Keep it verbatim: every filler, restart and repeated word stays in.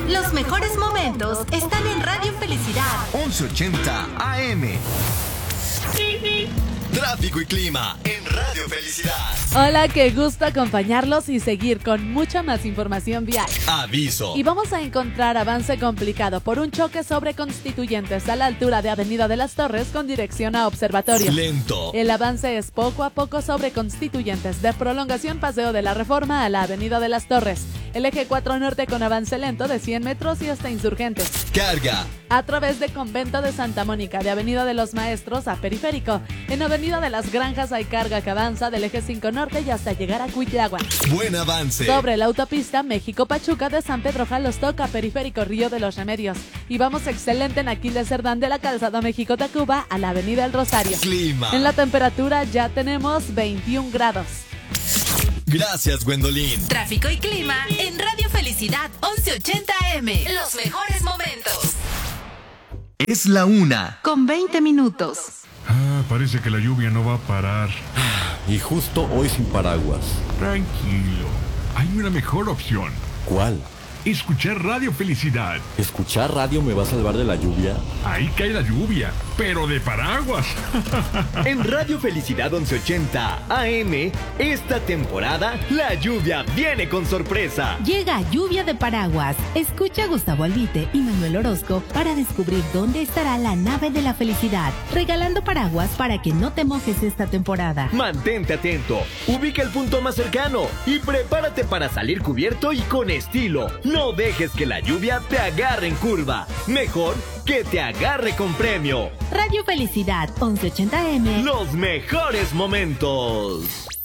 Los mejores momentos están en Radio Felicidad. once ochenta A M. Tráfico y clima en Radio Felicidad. Hola, qué gusto acompañarlos y seguir con mucha más información vial. Aviso. Y vamos a encontrar avance complicado por un choque sobre Constituyentes a la altura de Avenida de las Torres con dirección a Observatorio. Lento. El avance es poco a poco sobre Constituyentes, de prolongación Paseo de la Reforma a la Avenida de las Torres. El eje cuatro Norte con avance lento de cien metros y hasta Insurgentes. Carga. A través de Convento de Santa Mónica, de Avenida de los Maestros a Periférico. En Avenida de las Granjas hay carga que avanza del eje cinco Norte y hasta llegar a Cuitláhuac. Buen avance. Sobre la autopista México-Pachuca de San Pedro Jalostoc a Periférico Río de los Remedios. Y vamos excelente en Aquiles Cerdán de la Calzada México-Tacuba a la Avenida El Rosario. Clima. En la temperatura ya tenemos veintiún grados. Gracias, Gwendolyn. Tráfico y clima en Radio Felicidad once ochenta A M. Los mejores momentos. Es la una. Con veinte minutos. Ah, parece que la lluvia no va a parar. Y justo hoy sin paraguas. Tranquilo. Hay una mejor opción. ¿Cuál? Escuchar Radio Felicidad. ¿Escuchar radio me va a salvar de la lluvia? Ahí cae la lluvia, pero de paraguas. En Radio Felicidad once ochenta A M, esta temporada, la lluvia viene con sorpresa. Llega Lluvia de Paraguas. Escucha a Gustavo Albite y Manuel Orozco para descubrir dónde estará la nave de la felicidad, regalando paraguas para que no te mojes esta temporada. Mantente atento, ubica el punto más cercano y prepárate para salir cubierto y con estilo. No dejes que la lluvia te agarre en curva. Mejor que te agarre con premio. Radio Felicidad once ochenta A M. Los mejores momentos.